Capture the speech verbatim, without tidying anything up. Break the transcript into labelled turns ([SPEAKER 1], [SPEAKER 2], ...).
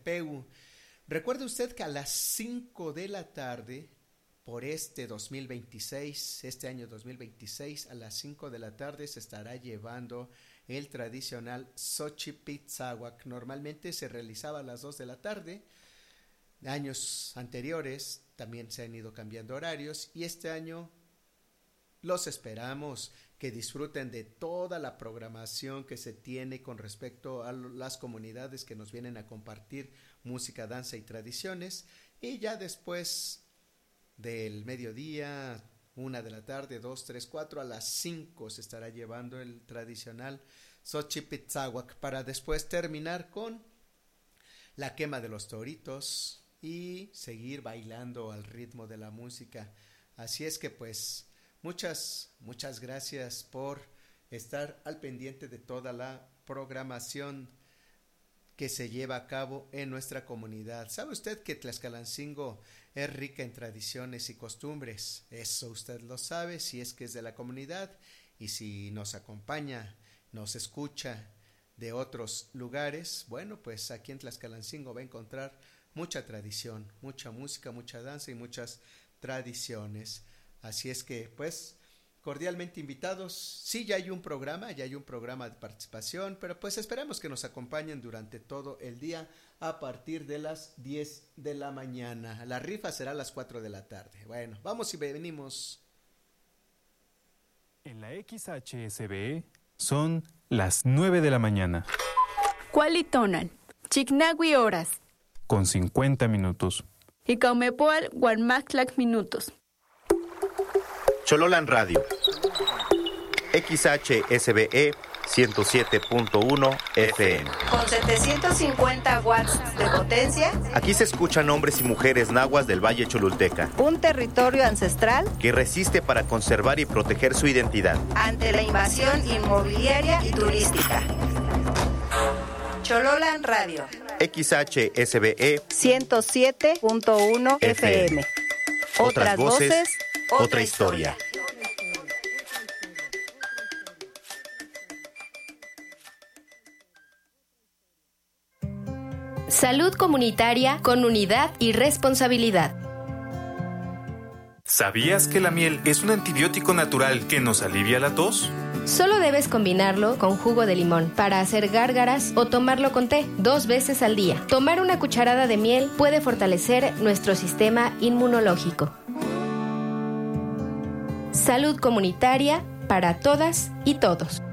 [SPEAKER 1] P U. Recuerde usted que a las cinco de la tarde, por este dos mil veintiséis, este año dos mil veintiséis, a las cinco de la tarde se estará llevando el tradicional Xochipitzahuac. Normalmente se realizaba a las dos de la tarde. Años anteriores también se han ido cambiando horarios y este año los esperamos que disfruten de toda la programación que se tiene con respecto a las comunidades que nos vienen a compartir música, danza y tradiciones. Y ya después del mediodía, una de la tarde, dos, tres, cuatro, a las cinco se estará llevando el tradicional Xochipitzahuac para después terminar con la quema de los toritos y seguir bailando al ritmo de la música. Así es que pues muchas, muchas gracias por estar al pendiente de toda la programación que se lleva a cabo en nuestra comunidad. ¿Sabe usted que Tlaxcalancingo es rica en tradiciones y costumbres? Eso usted lo sabe si es que es de la comunidad y si nos acompaña, nos escucha de otros lugares. Bueno, pues aquí en Tlaxcalancingo va a encontrar mucha tradición, mucha música, mucha danza y muchas tradiciones. Así es que, pues, cordialmente invitados. Sí, ya hay un programa, ya hay un programa de participación, pero pues esperamos que nos acompañen durante todo el día a partir de las diez de la mañana. La rifa será a las cuatro de la tarde. Bueno, vamos y venimos.
[SPEAKER 2] En la X H S B E son las nueve de la mañana.
[SPEAKER 3] Cualitonan, Chignahui horas.
[SPEAKER 2] Con cincuenta minutos.
[SPEAKER 3] Y Caumepoal, Guanmactlac minutos.
[SPEAKER 4] Chololan Radio, X H S B E ciento siete punto uno F M.
[SPEAKER 5] Con setecientos cincuenta watts de potencia.
[SPEAKER 4] Aquí se escuchan hombres y mujeres nahuas del Valle Cholulteca.
[SPEAKER 5] Un territorio ancestral
[SPEAKER 4] que resiste para conservar y proteger su identidad
[SPEAKER 5] ante la invasión inmobiliaria y turística. Chololan Radio,
[SPEAKER 4] X H S B E
[SPEAKER 5] ciento siete punto uno F M.
[SPEAKER 4] Otras voces, otra historia.
[SPEAKER 6] Salud comunitaria con unidad y responsabilidad.
[SPEAKER 2] ¿Sabías que la miel es un antibiótico natural que nos alivia la tos?
[SPEAKER 6] Solo debes combinarlo con jugo de limón para hacer gárgaras o tomarlo con té dos veces al día. Tomar una cucharada de miel puede fortalecer nuestro sistema inmunológico. Salud comunitaria para todas y todos.